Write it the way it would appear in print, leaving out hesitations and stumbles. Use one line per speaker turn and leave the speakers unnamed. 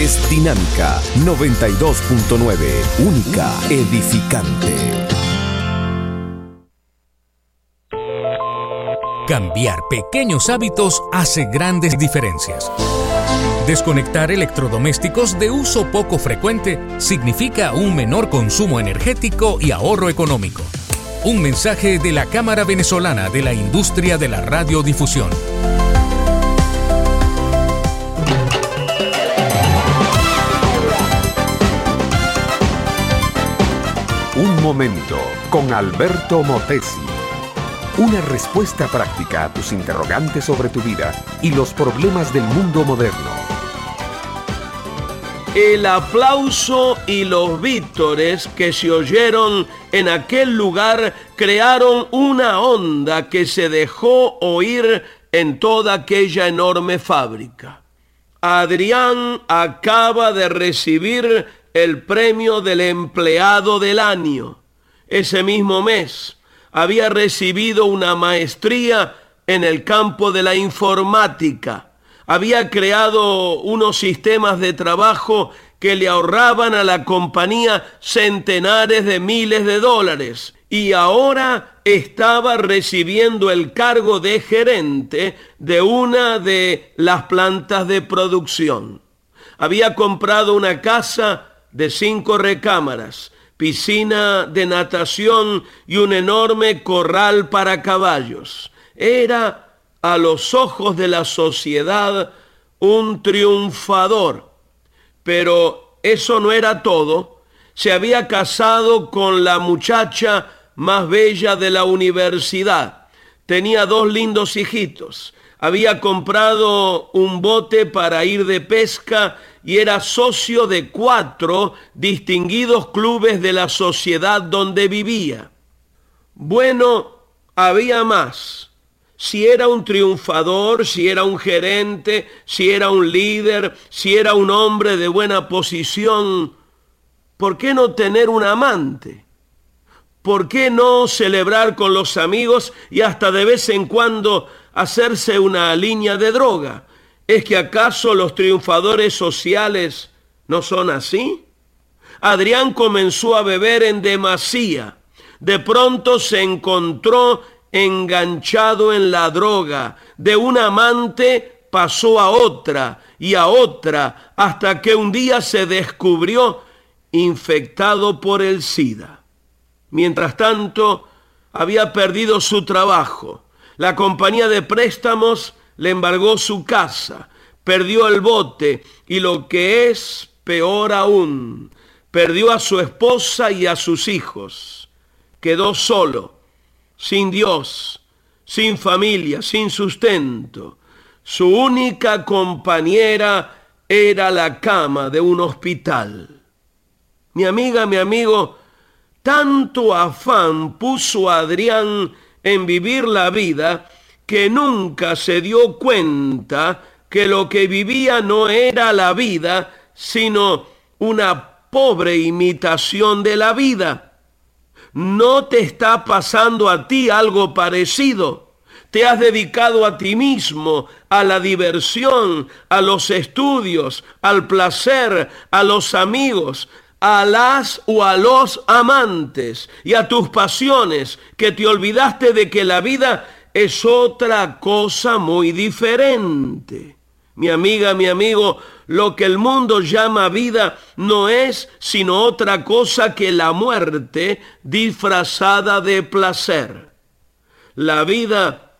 es Dinámica 92.9, única, edificante.
Cambiar pequeños hábitos hace grandes diferencias. Desconectar electrodomésticos de uso poco frecuente significa un menor consumo energético y ahorro económico. Un mensaje de la Cámara Venezolana de la Industria de la Radiodifusión.
Un momento con Alberto Motesi. Una respuesta práctica a tus interrogantes sobre tu vida y los problemas del mundo moderno.
El aplauso y los vítores que se oyeron en aquel lugar crearon una onda que se dejó oír en toda aquella enorme fábrica. Adrián acaba de recibir el premio del empleado del año. Ese mismo mes había recibido una maestría en el campo de la informática. Había creado unos sistemas de trabajo que le ahorraban a la compañía centenares de miles de dólares. Y ahora estaba recibiendo el cargo de gerente de una de las plantas de producción. Había comprado una casa de 5 recámaras, piscina de natación y un enorme corral para caballos. Era, a los ojos de la sociedad, un triunfador. Pero eso no era todo. Se había casado con la muchacha más bella de la universidad. Tenía 2 lindos hijitos. Había comprado un bote para ir de pesca y era socio de 4 distinguidos clubes de la sociedad donde vivía. Bueno, había más. Si era un triunfador, si era un gerente, si era un líder, si era un hombre de buena posición, ¿por qué no tener un amante? ¿Por qué no celebrar con los amigos y hasta de vez en cuando hacerse una línea de droga? ¿Es que acaso los triunfadores sociales no son así? Adrián comenzó a beber en demasía. De pronto se encontró enganchado en la droga. De un amante pasó a otra y a otra, hasta que un día se descubrió infectado por el SIDA. Mientras tanto, había perdido su trabajo. La compañía de préstamos le embargó su casa, perdió el bote y, lo que es peor aún, perdió a su esposa y a sus hijos. Quedó solo, sin Dios, sin familia, sin sustento. Su única compañera era la cama de un hospital. Mi amiga, mi amigo, tanto afán puso a Adrián en vivir la vida que nunca se dio cuenta que lo que vivía no era la vida, sino una pobre imitación de la vida. ¿No te está pasando a ti algo parecido? Te has dedicado a ti mismo, a la diversión, a los estudios, al placer, a los amigos, a las o a los amantes y a tus pasiones, que te olvidaste de que la vida es otra cosa muy diferente. Mi amiga, mi amigo, lo que el mundo llama vida no es sino otra cosa que la muerte disfrazada de placer. La vida